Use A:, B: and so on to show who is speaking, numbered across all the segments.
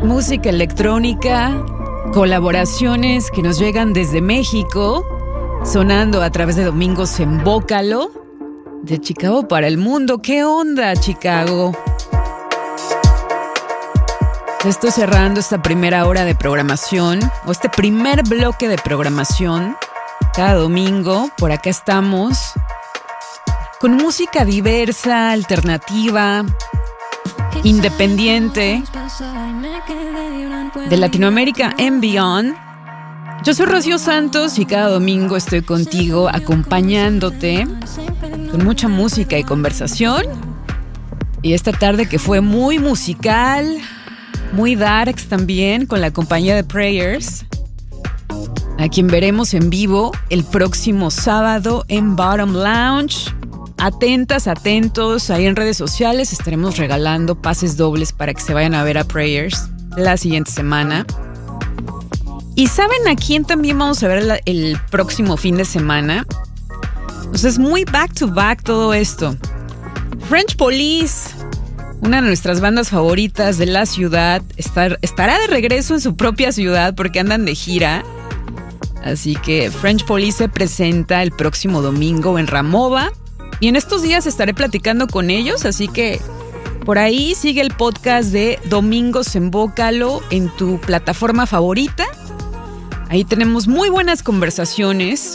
A: Música electrónica, colaboraciones que nos llegan desde México, sonando a través de Domingos en Bócalo, de Chicago para el mundo. ¿Qué onda, Chicago? Estoy cerrando esta primera hora de programación, o este primer bloque de programación. Cada domingo, por acá estamos, con música diversa, alternativa, independiente, de Latinoamérica and beyond. Yo soy Rocío Santos y cada domingo estoy contigo acompañándote con mucha música y conversación. Y esta tarde que fue muy musical, muy darks también, con la compañía de Prayers, a quien veremos en vivo el próximo sábado en Bottom Lounge. Atentas, atentos, ahí en redes sociales estaremos regalando pases dobles para que se vayan a ver a Prayers la siguiente semana. ¿Y saben a quién también vamos a ver el próximo fin de semana? Pues es muy back to back todo esto. French Police, una de nuestras bandas favoritas de la ciudad, estará de regreso en su propia ciudad porque andan de gira. Así que French Police se presenta el próximo domingo en Ramova. Y en estos días estaré platicando con ellos, así que por ahí sigue el podcast de Domingos en Bócalo en tu plataforma favorita. Ahí tenemos muy buenas conversaciones.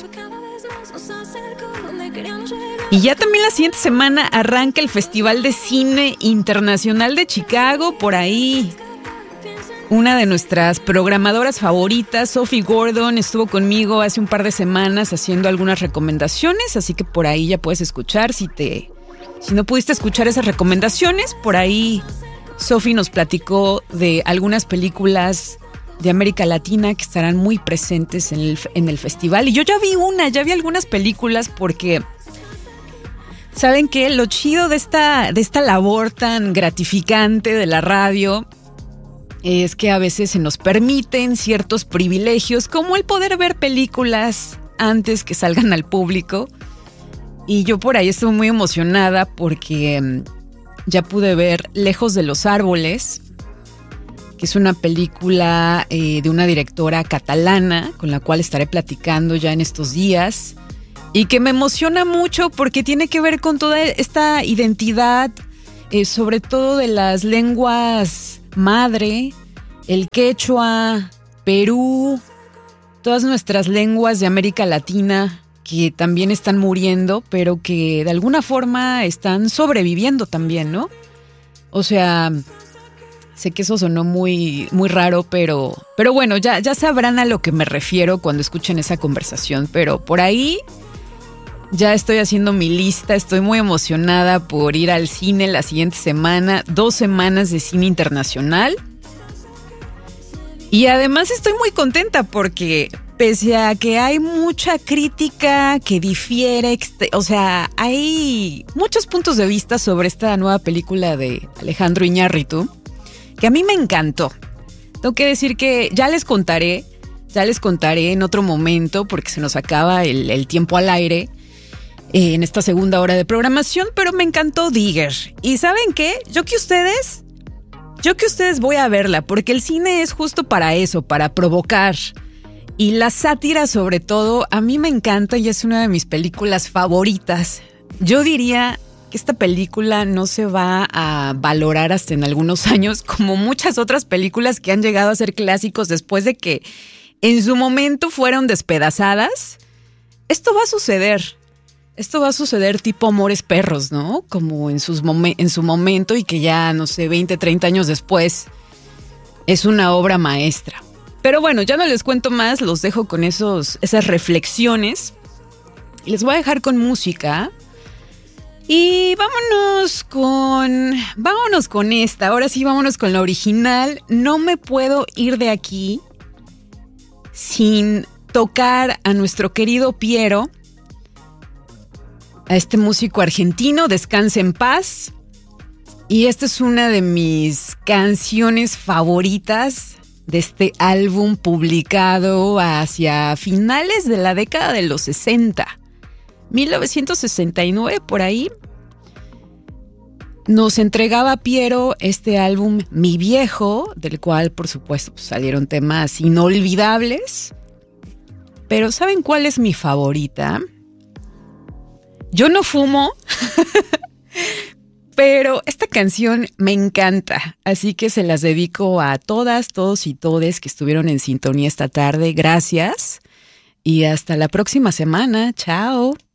A: Y ya también la siguiente semana arranca el Festival de Cine Internacional de Chicago. Por ahí una de nuestras programadoras favoritas, Sophie Gordon, estuvo conmigo hace un par de semanas haciendo algunas recomendaciones, así que por ahí ya puedes escuchar. Si no pudiste escuchar esas recomendaciones, por ahí Sophie nos platicó de algunas películas de América Latina que estarán muy presentes en el festival. Y yo ya vi algunas películas porque ¿saben qué? Lo chido de esta labor tan gratificante de la radio es que a veces se nos permiten ciertos privilegios, como el poder ver películas antes que salgan al público. Y yo por ahí estuve muy emocionada porque ya pude ver Lejos de los árboles, que es una película de una directora catalana con la cual estaré platicando ya en estos días, y que me emociona mucho porque tiene que ver con toda esta identidad, sobre todo de las lenguas madre, el quechua, Perú, todas nuestras lenguas de América Latina que también están muriendo, pero que de alguna forma están sobreviviendo también, ¿no? O sea, sé que eso sonó muy, muy raro, pero bueno, ya sabrán a lo que me refiero cuando escuchen esa conversación. Pero por ahí ya estoy haciendo mi lista, estoy muy emocionada por ir al cine la siguiente semana, 2 semanas de cine internacional. Y además estoy muy contenta porque pese a que hay mucha crítica que difiere, o sea, hay muchos puntos de vista sobre esta nueva película de Alejandro Iñárritu, que a mí me encantó. Tengo que decir que ya les contaré en otro momento porque se nos acaba el tiempo al aire en esta segunda hora de programación, pero me encantó Digger. ¿Y saben qué? Yo que ustedes voy a verla, porque el cine es justo para eso, para provocar. Y la sátira, sobre todo, a mí me encanta y es una de mis películas favoritas. Yo diría que esta película no se va a valorar hasta en algunos años, como muchas otras películas que han llegado a ser clásicos después de que en su momento fueron despedazadas. Esto va a suceder tipo Amores Perros, ¿no? Como en su momento, y que ya, no sé, 20, 30 años después es una obra maestra. Pero bueno, ya no les cuento más, los dejo con esas reflexiones. Y les voy a dejar con música. Y vámonos con esta. Ahora sí, vámonos con la original. No me puedo ir de aquí sin tocar a nuestro querido Piero, a este músico argentino, descanse en paz. Y esta es una de mis canciones favoritas de este álbum publicado hacia finales de la década de los 60, 1969 por ahí. nos entregaba Piero este álbum Mi Viejo, del cual por supuesto pues, salieron temas inolvidables. Pero ¿saben cuál es mi favorita? Yo no fumo, pero esta canción me encanta, así que se las dedico a todas, todos y todes que estuvieron en sintonía esta tarde. Gracias y hasta la próxima semana. Chao.